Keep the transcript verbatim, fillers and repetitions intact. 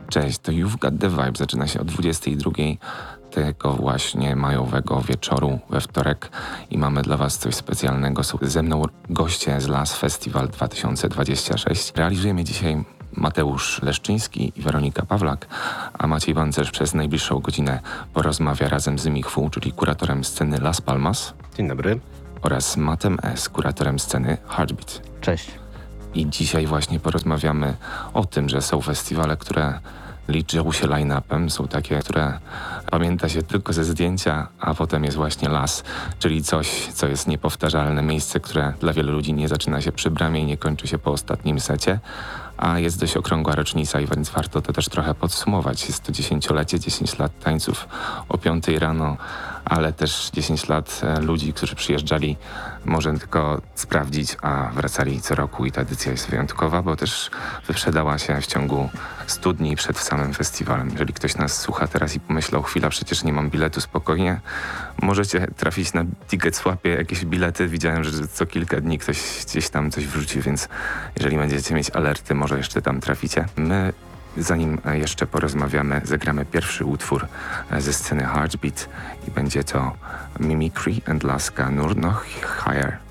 Cześć, to You've Got The Vibe zaczyna się o dwudziestej drugiej tego właśnie majowego wieczoru we wtorek i mamy dla Was coś specjalnego. Są ze mną goście z Las Festival dwa tysiące dwudziesty szósty. Realizujemy dzisiaj Mateusz Leszczyński i Weronika Pawlak, a Maciej Wancerz przez najbliższą godzinę porozmawia razem z Michwu, czyli kuratorem sceny Las Palmas. Dzień dobry. Oraz Mattem S., kuratorem sceny Heartbeat. Cześć. I dzisiaj właśnie porozmawiamy o tym, że są festiwale, które liczą się line-upem, są takie, które pamięta się tylko ze zdjęcia, a potem jest właśnie Las, czyli coś, co jest niepowtarzalne, miejsce, które dla wielu ludzi nie zaczyna się przy bramie i nie kończy się po ostatnim secie, a jest dość okrągła rocznica i więc warto to też trochę podsumować. Jest to dziesięciolecie, dziesięć lat tańców o piątej rano, ale też dziesięć lat ludzi, którzy przyjeżdżali może tylko sprawdzić, a wracali co roku i ta edycja jest wyjątkowa, bo też wyprzedała się w ciągu stu dni przed samym festiwalem. Jeżeli ktoś nas słucha teraz i pomyślał, chwila, przecież nie mam biletu, spokojnie, możecie trafić na Ticketswapie jakieś bilety. Widziałem, że co kilka dni ktoś gdzieś tam coś wrzuci, więc jeżeli będziecie mieć alerty, może jeszcze tam traficie. My Zanim jeszcze porozmawiamy, zagramy pierwszy utwór ze sceny Heartbeat i będzie to Mimicry and Laska Nur noch Higher.